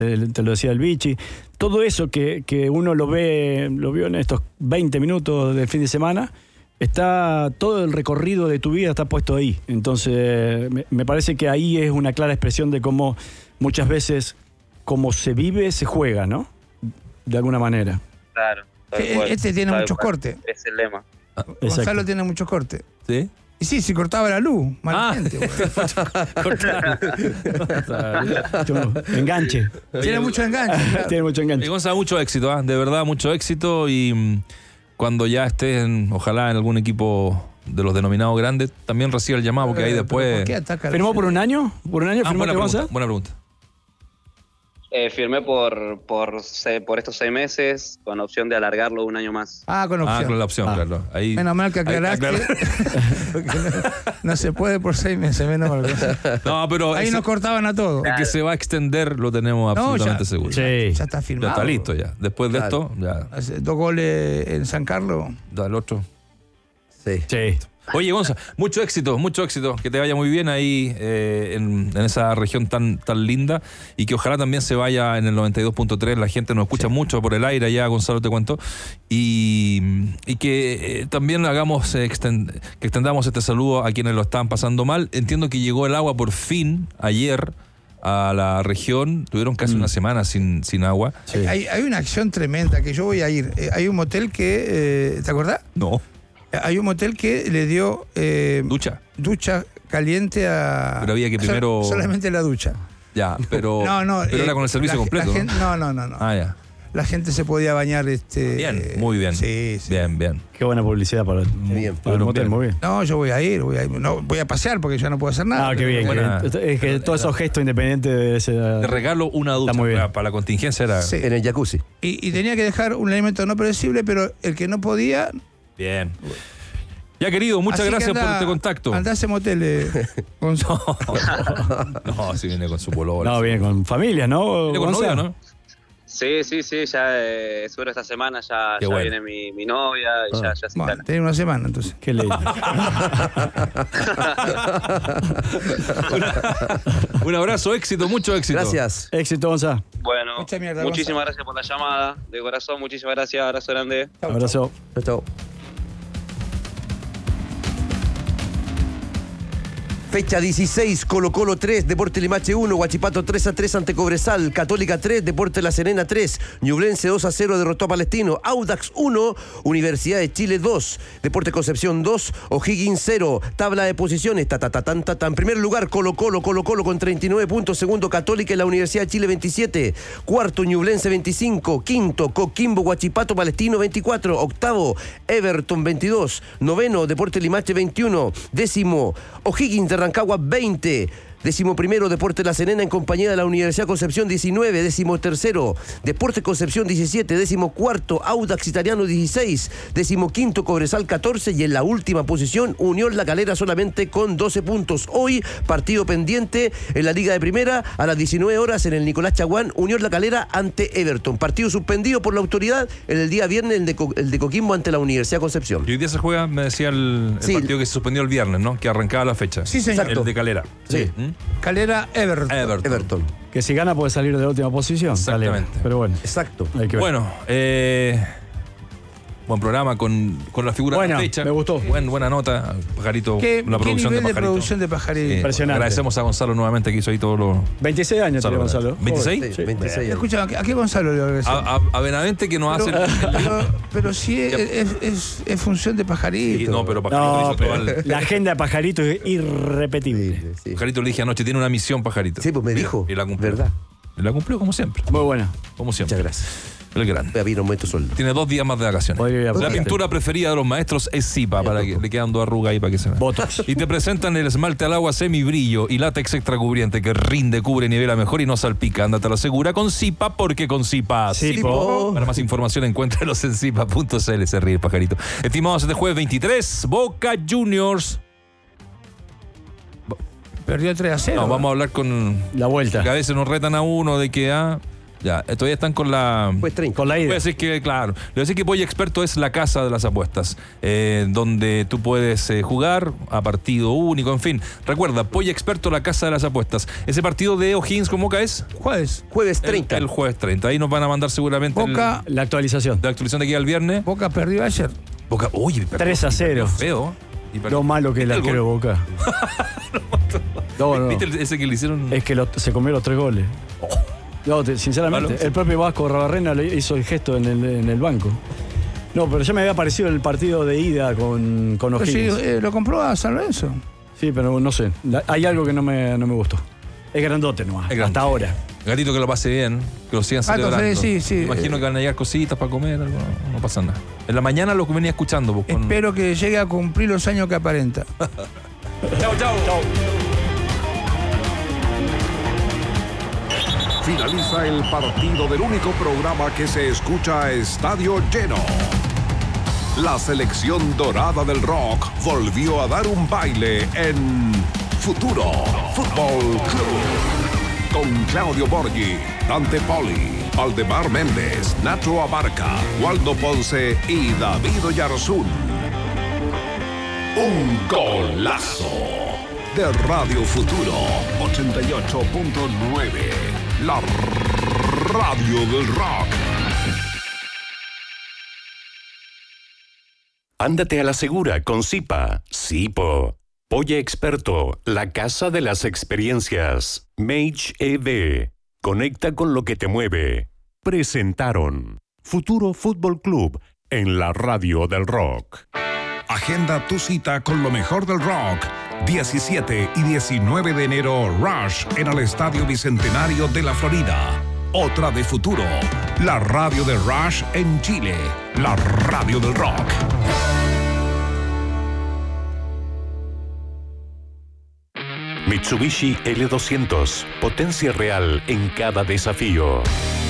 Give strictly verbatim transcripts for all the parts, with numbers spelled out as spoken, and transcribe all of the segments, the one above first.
te, te lo decía el Vichy. Todo eso que, que uno lo ve, lo vio en estos veinte minutos del fin de semana, está todo el recorrido de tu vida está puesto ahí. Entonces, me, me parece que ahí es una clara expresión de cómo muchas veces, como se vive, se juega, ¿no? De alguna manera. Claro. Este tiene muchos cortes. Es el lema. Ah, Gonzalo tiene muchos cortes. ¿Sí? Y sí, si cortaba la luz, mala Ah. gente. Enganche. Tiene mucho enganche. Claro. Tiene mucho enganche. Y Gonzalo, mucho éxito, ¿eh? De verdad, mucho éxito. Y mm, cuando ya estés, en, ojalá, en algún equipo de los denominados grandes, también reciba el llamado, porque ahí después... ¿Por qué ataca? ¿Firmó por un año? ¿Por un año Ah, firmó buena, Gonza? pregunta, buena pregunta. Eh, firmé por, por, se- por estos seis meses con opción de alargarlo un año más. Ah, con opción. Ah, con la opción, Ah. claro. Ahí, Menos mal que ahí- aclaraste. aclar- Porque no, no se puede por seis meses, menos mal. No, pero Ahí ese- nos cortaban a todos. el que se va a extender lo tenemos No, absolutamente ya- seguro. Sí. Ya está Ya firmado. está listo ya. Después de Claro. esto, ya Hace dos goles en San Carlos. da el otro. Sí. Sí. Oye, Gonza, mucho éxito, mucho éxito. Que te vaya muy bien ahí eh, en, en esa región tan, tan linda y que ojalá también se vaya en el noventa y dos punto tres. La gente nos escucha mucho por el aire allá, Gonzalo, te cuento. Y, y que eh, también hagamos, eh, extend- que extendamos este saludo a quienes lo están pasando mal. Entiendo que llegó el agua por fin ayer a la región. Tuvieron casi Mm. una semana sin, sin agua. Sí. Hay, hay una acción tremenda que yo voy a ir. Eh, hay un motel que, eh, ¿te acordás? No. Hay un motel que le dio eh, Ducha. ducha caliente a... Pero había que primero- Sol- solamente la ducha. Ya, pero, No, no. pero eh, era con el servicio la- completo. la ¿no? gente- no, no, no, no. Ah, ya. La gente se podía bañar. Este, Bien, muy bien. Sí, sí. Bien, bien. Qué buena publicidad para el, bien. para el motel, Bien. muy bien. No, yo voy a ir, voy a ir. No, voy a pasear porque ya no puedo hacer nada. Ah, qué bien. qué Buena- bien. Es que todos esos gestos independientes de ese... Te regalo una ducha. muy bien. Para, para la contingencia era. Sí. En el jacuzzi. Y, y tenía que dejar un alimento no perecible, pero el que no podía... Bien. Ya, querido, muchas Así que gracias anda- por este contacto. Andá a ese motel, eh, Gonzalo. No, si viene con su polola. No, viene con familia, ¿no? Viene con Gonza? novia, ¿no? Sí, sí, sí, ya eh, seguro esta semana ya, Qué ya bueno. viene mi, mi novia y Ah. ya, ya se Bueno, instala. tenés una semana entonces. Qué lindo. Un abrazo, éxito, mucho éxito. Gracias. Éxito, Gonza. Bueno, Mucha mierda, muchísimas gracias por la llamada. De corazón, muchísimas gracias. Abrazo grande. Abrazo. Chao, chao. Fecha dieciséis, Colo Colo tres, Deporte Limache uno, Huachipato tres a tres ante Cobresal, Católica tres, Deporte La Serena tres, Ñublense dos a cero derrotó a Palestino, Audax uno, Universidad de Chile dos, Deporte Concepción dos, O'Higgins cero, tabla de posiciones, ta ta ta tan ta tan. Primer lugar Colo Colo, Colo Colo con treinta y nueve puntos, segundo Católica y la Universidad de Chile veintisiete, cuarto Ñublense veinticinco, quinto Coquimbo, Huachipato, Palestino veinticuatro, octavo Everton veintidós, noveno Deporte Limache veintiuno, décimo O'Higgins de Rancagua veinte, décimo primero Deporte La Serena en compañía de la Universidad Concepción diecinueve, décimo tercero Deporte Concepción diecisiete, décimo cuarto Audax Italiano dieciséis, décimo quinto Cobresal catorce y en la última posición Unión La Calera solamente con doce puntos. Hoy partido pendiente en la Liga de Primera a las diecinueve horas en el Nicolás Chaguán, Unión La Calera ante Everton. Partido suspendido por la autoridad en el día viernes el de, Co- el de Coquimbo ante la Universidad Concepción. Y hoy día se juega, me decía el, el Sí. partido que se suspendió el viernes, ¿no? Que arrancaba la fecha. Sí, señor. El de Calera. Sí. ¿Mm? Calera Everton. Everton. Everton. Que si gana puede salir de la última posición. Exactamente. Dale, pero bueno, Exacto. hay que ver. Bueno, eh, buen programa con, con la figura Buena, de la fecha. me gustó. Buen, buena nota, Pajarito. ¿Qué, la qué producción nivel de de, Pajarito. producción de Pajarito? Sí, Impresionante. Agradecemos a Gonzalo nuevamente que hizo ahí todo lo. veintiséis años tiene Gonzalo. ¿veintiséis? Joven. Sí, veintiséis años. Escucha, ¿a qué- ¿a qué Gonzalo le agradecemos? A, a, a Benavente que nos Pero, hace. el- pero, pero sí es, es, es- es función de Pajarito. Sí, no, pero Pajarito No, hizo todo pero el- la agenda de Pajarito es irrepetible. Sí, sí. Pajarito le dije anoche, tiene una misión, Pajarito. Sí, pues me Mira, dijo. Y la cumplió. ¿Verdad? Y la cumplió como siempre. Muy buena. Como siempre. Muchas gracias. El grande. Voy a pedir un momento sueldo. Tiene dos días más de vacaciones. Podría ir a La Pajarito. pintura preferida de los maestros es Zipa, para que le quedan dos arrugas ahí para que se vean. Botox. Y te presentan el esmalte al agua semibrillo y látex extra cubriente que rinde, cubre, nivela mejor y no salpica. Ándate a la segura con Zipa, porque con Zipa. Zipo. Para más información encuéntralos en zipa punto c l. Se ríe el Pajarito. Estimados, este jueves veintitrés, Boca Juniors. Perdió tres a cero. No, vamos a hablar con... La vuelta. Que a veces nos retan a uno de que... Ah, Ya, eh, todavía están con la... Pues treinta. Con la Voy a ida. decir que, claro, le voy a decir que Polla Experto es la casa de las apuestas, eh, donde tú puedes eh, jugar a partido único, en fin. Recuerda, Polla Experto, la casa de las apuestas. Ese partido de O'Higgins con Moca es Jueves. Jueves el, treinta. el jueves treinta. Ahí nos van a mandar seguramente Boca, el- La actualización. la actualización de aquí al viernes. Boca perdió ayer. Boca, oye, perdió, tres a y perdió cero. Feo. Y perdió. Lo malo que es el ¿Viste el arquero de gol? Boca. No, no. ¿Viste el- ese que le hicieron? Es que lo- se comió los tres goles. No, te- sinceramente, Malo. el propio Vasco Rabarrena le hizo el gesto en el, en el banco. No, pero ya me había parecido en el partido de ida con, con Pero sí, O'Higgins. eh, lo compró a San Lorenzo. Sí, pero no sé. La- Hay algo que no me, no me gustó. Es grandote nomás, Es grande. hasta ahora. Gatito, que lo pase bien, que lo sigan Ah, entonces, celebrando. sí, sí. Me imagino que van a llegar cositas para comer, algo, no, no pasa nada. En la mañana lo que venía escuchando. Pues, con... Espero que llegue a cumplir los años que aparenta. Chao, chao. Finaliza el partido del único programa que se escucha a estadio lleno. La selección dorada del rock volvió a dar un baile en Futuro Fútbol Club. Con Claudio Borghi, Dante Poli, Aldemar Méndez, Nacho Abarca, Waldo Ponce y David Oyarzún. Un golazo de Radio Futuro ochenta y ocho punto nueve. La radio del rock. Ándate a la segura con Zipa. Zipo. Polla Experto, la casa de las experiencias. Mage E V. Conecta con lo que te mueve. Presentaron Futuro Fútbol Club en la radio del rock. Agenda tu cita con lo mejor del rock. diecisiete y diecinueve de enero, Rush en el Estadio Bicentenario de la Florida. Otra de Futuro, la radio de Rush en Chile, la radio del rock. Mitsubishi L doscientos, potencia real en cada desafío.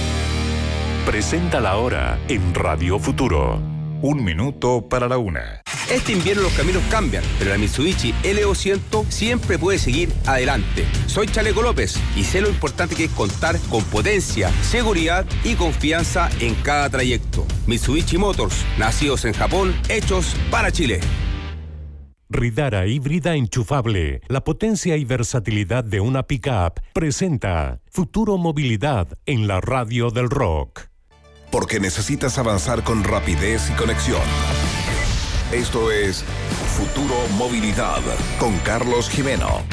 Presenta la hora en Radio Futuro. Un minuto para la una. Este invierno los caminos cambian, pero la Mitsubishi L doscientos siempre puede seguir adelante. Soy Chaleco López y sé lo importante que es contar con potencia, seguridad y confianza en cada trayecto. Mitsubishi Motors, nacidos en Japón, hechos para Chile. Ridara híbrida enchufable, la potencia y versatilidad de una pick-up, presenta Futuro Movilidad en la radio del rock. Porque necesitas avanzar con rapidez y conexión. Esto es Futuro Movilidad con Carlos Jimeno.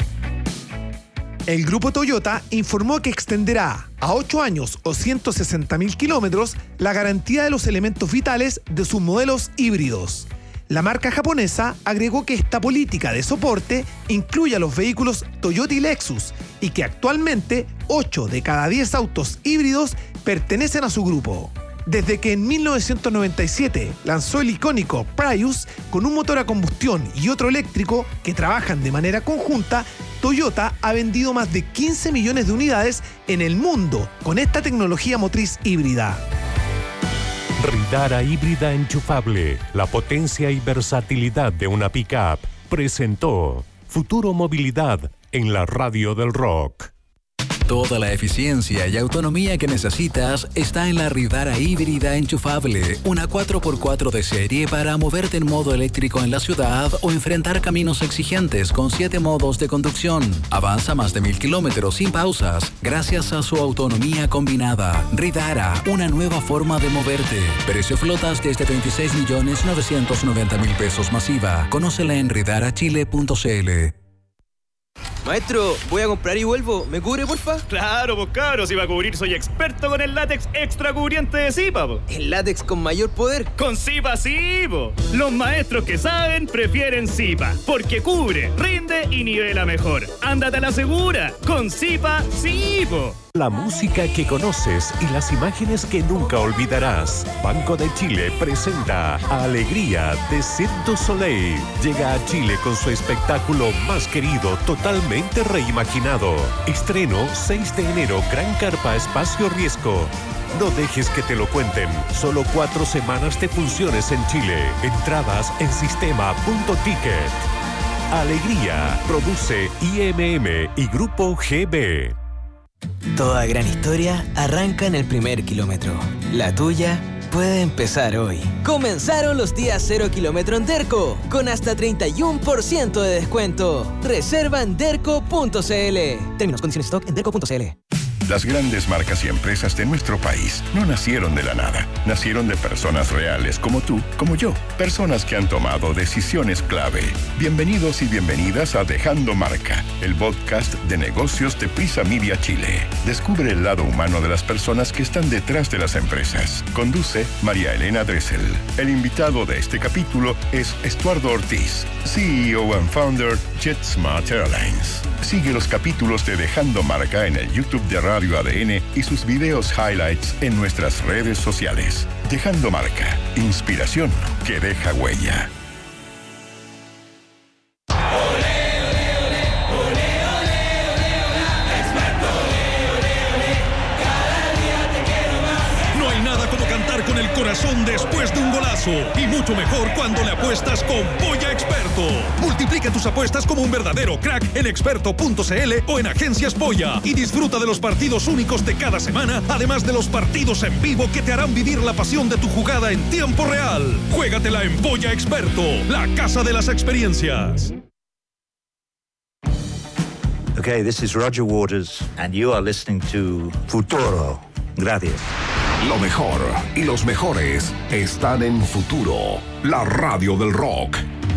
El grupo Toyota informó que extenderá a ocho años o ciento sesenta mil kilómetros la garantía de los elementos vitales de sus modelos híbridos. La marca japonesa agregó que esta política de soporte incluye a los vehículos Toyota y Lexus y que actualmente ocho de cada diez autos híbridos pertenecen a su grupo. Desde que en mil novecientos noventa y siete lanzó el icónico Prius con un motor a combustión y otro eléctrico que trabajan de manera conjunta, Toyota ha vendido más de quince millones de unidades en el mundo con esta tecnología motriz híbrida. Ridara híbrida enchufable, la potencia y versatilidad de una pick-up, presentó Futuro Movilidad en la radio del rock. Toda la eficiencia y autonomía que necesitas está en la Ridara híbrida enchufable, una cuatro por cuatro de serie para moverte en modo eléctrico en la ciudad o enfrentar caminos exigentes con siete modos de conducción. Avanza más de mil kilómetros sin pausas gracias a su autonomía combinada. Ridara, una nueva forma de moverte. Precio flotas desde veintiséis millones novecientos noventa mil pesos masiva. Conócela en ridara chile punto c l. Maestro, voy a comprar y vuelvo. ¿Me cubre, porfa? Claro, pues cabros, si va a cubrir soy experto con el látex extra cubriente de Zipa, po. ¿El látex con mayor poder? Con Zipa sí, po. Los maestros que saben prefieren Zipa, porque cubre, rinde y nivela mejor. Ándate a la segura, con Zipa sí, po. La música que conoces y las imágenes que nunca olvidarás. Banco de Chile presenta Alegría de Cirque du Soleil. Llega a Chile con su espectáculo más querido, totalmente reimaginado. Estreno seis de enero, Gran Carpa Espacio Riesgo. No dejes que te lo cuenten. Solo cuatro semanas de funciones en Chile. Entradas en sistema punto ticket. Alegría produce I M M y Grupo G B. Toda gran historia arranca en el primer kilómetro. La tuya puede empezar hoy. Comenzaron los días cero kilómetro en Derco, con hasta treinta y uno por ciento de descuento. Reserva en derco punto cl. Términos, condiciones, stock en derco punto cl. Las grandes marcas y empresas de nuestro país no nacieron de la nada. Nacieron de personas reales como tú, como yo. Personas que han tomado decisiones clave. Bienvenidos y bienvenidas a Dejando Marca, el podcast de negocios de Prisa Media Chile. Descubre el lado humano de las personas que están detrás de las empresas. Conduce María Elena Dressel. El invitado de este capítulo es Estuardo Ortiz, C E O and founder JetSmart Airlines. Sigue los capítulos de Dejando Marca en el YouTube de Radio A D N y sus videos highlights en nuestras redes sociales. Dejando Marca, inspiración que deja huella. No hay nada como cantar con el corazón después de un golazo, y mucho mejor cuando le apuestas con Polla Experto. Multiplica tus apuestas como un verdadero crack en experto punto cl o en Agencias Polla y disfruta de los partidos únicos de cada semana, además de los partidos en vivo que te harán vivir la pasión de tu jugada en tiempo real. Juégatela en Polla Experto, la casa de las experiencias. Okay, this is Roger Waters and you are listening to Futuro. Gracias. Lo mejor y los mejores están en Futuro, la radio del rock.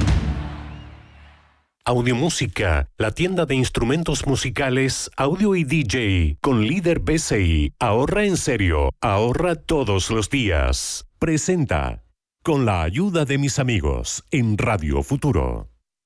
Audiomúsica, la tienda de instrumentos musicales, audio y D J, con líder B C I. Ahorra en serio, ahorra todos los días. Presenta, con la ayuda de mis amigos, en Radio Futuro.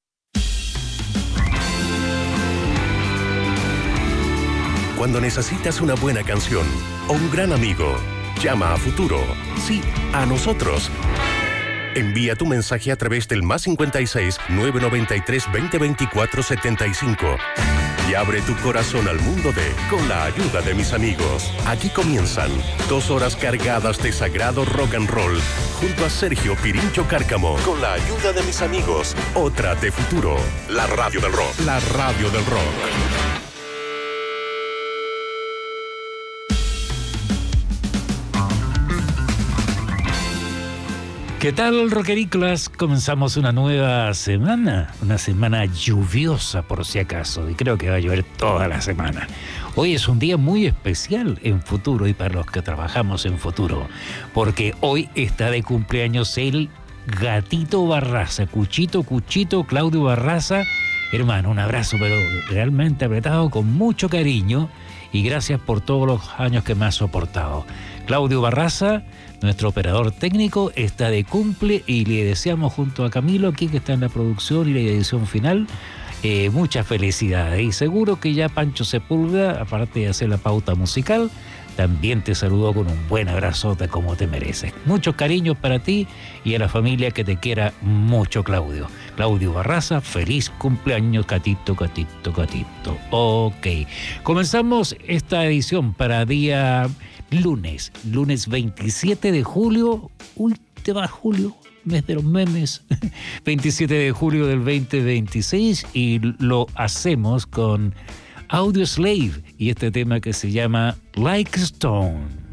Cuando necesitas una buena canción o un gran amigo, llama a Futuro. Sí, a nosotros. Envía tu mensaje a través del más cincuenta y seis, nueve noventa y tres, veinte veinticuatro, setenta y cinco y abre tu corazón al mundo de Con la ayuda de mis amigos. Aquí comienzan dos horas cargadas de sagrado rock and roll junto a Sergio Pirincho Cárcamo. Con la ayuda de mis amigos, otra de Futuro, la radio del rock. La radio del rock. ¿Qué tal, rockerícolas? Comenzamos una nueva semana, una semana lluviosa por si acaso, y creo que va a llover toda la semana. Hoy es un día muy especial en Futuro y para los que trabajamos en Futuro, porque hoy está de cumpleaños el Gatito Barraza, Cuchito, Cuchito, Claudio Barraza. Hermano, un abrazo, pero realmente apretado, con mucho cariño, y gracias por todos los años que me has soportado. Claudio Barraza, nuestro operador técnico, está de cumple y le deseamos junto a Camilo, aquí que está en la producción y la edición final, eh, muchas felicidades. Y seguro que ya Pancho Sepúlveda, aparte de hacer la pauta musical, también te saludó con un buen abrazote como te mereces. Muchos cariños para ti y a la familia que te quiera mucho, Claudio. Claudio Barraza, feliz cumpleaños, Catito, Catito, Catito. Ok, comenzamos esta edición para día lunes, lunes veintisiete de julio. Uy, te va julio, mes de los memes. veintisiete de julio del veinte veintiséis, y lo hacemos con Audioslave y este tema que se llama Like Stone.